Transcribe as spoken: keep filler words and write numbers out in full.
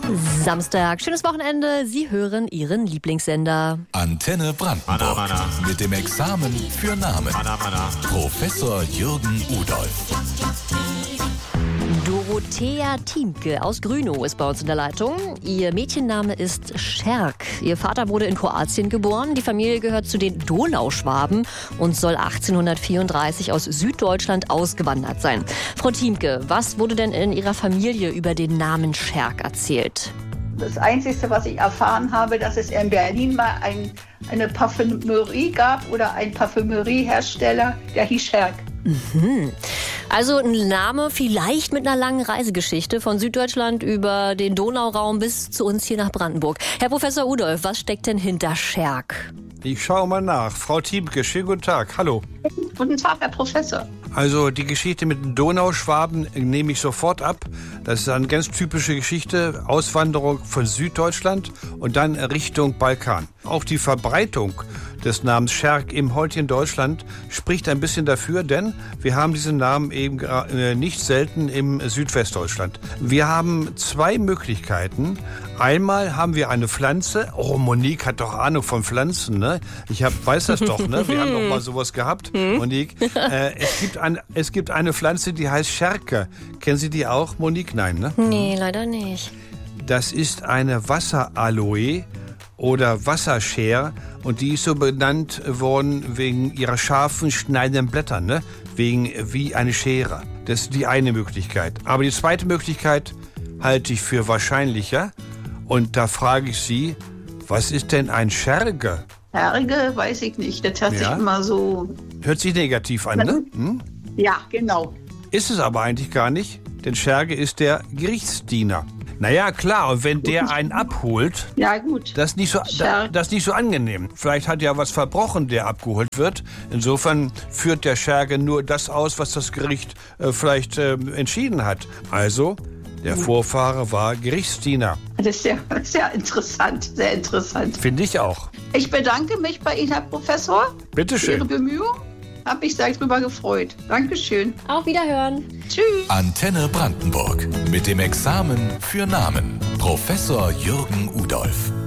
Samstag, schönes Wochenende. Sie hören Ihren Lieblingssender. Antenne Brandenburg. Mana, mana. Mit dem Examen für Namen. Mana, mana. Professor Jürgen Udolph. Dorothea Thiemke aus Grünow ist bei uns in der Leitung. Ihr Mädchenname ist Scherk. Ihr Vater wurde in Kroatien geboren. Die Familie gehört zu den Donauschwaben und soll achtzehnhundertvierunddreißig aus Süddeutschland ausgewandert sein. Frau Thiemke, was wurde denn in Ihrer Familie über den Namen Scherk erzählt? Das Einzige, was ich erfahren habe, dass es in Berlin mal ein, eine Parfümerie gab oder ein Parfümeriehersteller, der hieß Scherk. Mhm. Also ein Name vielleicht mit einer langen Reisegeschichte von Süddeutschland über den Donauraum bis zu uns hier nach Brandenburg. Herr Professor Udolph, was steckt denn hinter Scherk? Ich schaue mal nach. Frau Thiemke, schönen guten Tag. Hallo. Guten Tag, Herr Professor. Also die Geschichte mit den Donauschwaben nehme ich sofort ab. Das ist eine ganz typische Geschichte. Auswanderung von Süddeutschland und dann Richtung Balkan. Auch die Verbreitung des Namens Scherk im heutigen Deutschland spricht ein bisschen dafür, denn wir haben diesen Namen eben nicht selten im Südwestdeutschland. Wir haben zwei Möglichkeiten. Einmal haben wir eine Pflanze. Oh, Monique hat doch Ahnung von Pflanzen, ne? Ich hab, weiß das doch, ne? Wir haben doch mal sowas gehabt, Monique. Äh, es gibt ein, es gibt eine Pflanze, die heißt Scherke. Kennen Sie die auch, Monique? Nein, ne? Nee, leider nicht. Das ist eine Wasseraloe oder Wasserscher und die ist so benannt worden wegen ihrer scharfen, schneidenden Blätter, ne? Wegen wie eine Schere. Das ist die eine Möglichkeit. Aber die zweite Möglichkeit halte ich für wahrscheinlicher. Und da frage ich Sie, was ist denn ein Scherge? Scherge, weiß ich nicht. Das hört Ja? sich immer so... Hört sich negativ an, ne? Hm? Ja, genau. Ist es aber eigentlich gar nicht, denn Scherge ist der Gerichtsdiener. Naja, klar, und wenn der einen abholt, Ja, gut. das ist nicht so, da, das ist nicht so angenehm. Vielleicht hat ja was verbrochen, der abgeholt wird. Insofern führt der Scherge nur das aus, was das Gericht äh, vielleicht äh, entschieden hat. Also, der Vorfahre war Gerichtsdiener. Das ist sehr, sehr interessant, sehr interessant. Finde ich auch. Ich bedanke mich bei Ihnen, Herr Professor, für Ihre Bitteschön. Bemühungen. Habe mich sehr drüber gefreut. Dankeschön. Auf Wiederhören. Tschüss. Antenne Brandenburg. Mit dem Examen für Namen. Professor Jürgen Udolph.